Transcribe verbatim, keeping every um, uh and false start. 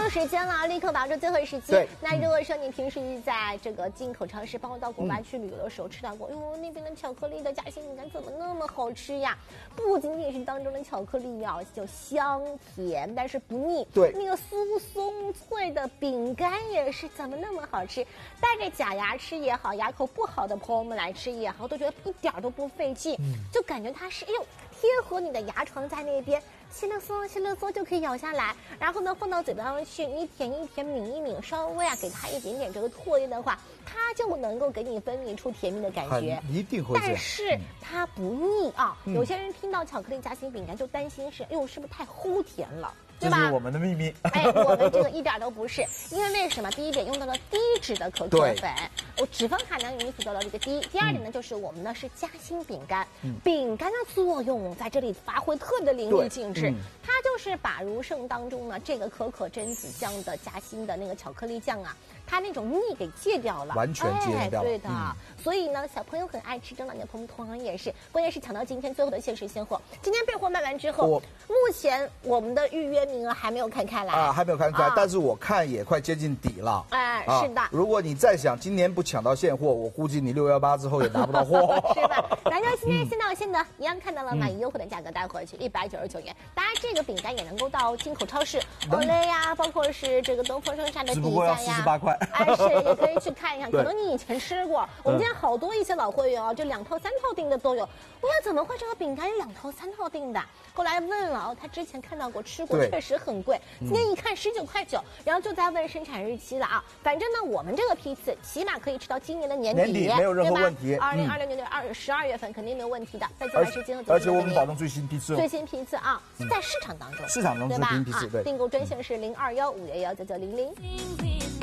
后时间了，立刻把握住最后时机。那如果说你平时在这个进口超市，包括到国外去旅游的时候吃到过，哟、嗯，那边的巧克力的夹心饼干怎么那么好吃呀？不仅仅是当中的巧克力啊，就香甜，但是不腻。 对， 那个酥松脆的饼干也是怎么那么好吃？带着假牙吃也好，牙口不好的朋友们来吃也好，都觉得一点都不费劲，嗯、就感觉它是哎呦贴合你的牙床在那边。稀了嗦，稀了嗦就可以咬下来，然后呢放到嘴巴上去，你舔一舔，抿一抿，稍微啊给它一点点这个唾液的话，它就能够给你分泌出甜蜜的感觉， 一定会这样。 但是它不腻啊、嗯。有些人听到巧克力夹心饼干就担心是，哎呦是不是太齁甜了？对吧？ 这是我们的秘密。 哎，我们这个一点都不是，因为为什么？第一点用到了低脂的可可粉，我脂肪含量因此做到了一个低。第二点呢，就是我们呢是夹心饼干，嗯、饼干的作用在这里发挥特别的淋漓尽致。嗯、它就是把如圣当中呢这个可可榛子酱的夹心的那个巧克力酱啊，它那种腻给戒掉了， 完全戒掉了。 哎、对的、 嗯， 所以呢，小朋友很爱吃，中老年朋友同样也是。关键是抢到今天最后的限时现货，今天备货卖完之后，目前我们的预约名额还没有开开来啊，还没有开开、啊，但是我看也快接近底了。 哎、啊，是的。 如果你再想今年不抢到现货，我估计你六幺八之后也拿不到货， 是吧？咱就今天先到先得，一样看到了买优惠的价格带回去一百九十九元。当然，这个饼干也能够到进口超市，欧莱呀，包括是这个东风生产的底下呀， 四十八块。 哎，是也可以去看一看，可能你以前吃过。我们今天好多一些老会员哦，就两套三套订的都有。我想怎么会这个饼干有两套三套订的？后来问了哦，他之前看到过吃过，确实很贵。今天一看十九块九，然后就在问生产日期了啊。反正呢，我们这个批次起码可以吃到今年的年底， 年底没有任何问题。 二零二六年的二十二月份肯定没有问题的。在这段时间， 而且我们保证最新批次， 最新批次啊，在市场当中， 市场当中最新批次，对。 订购专线是零二幺五幺幺九九零零。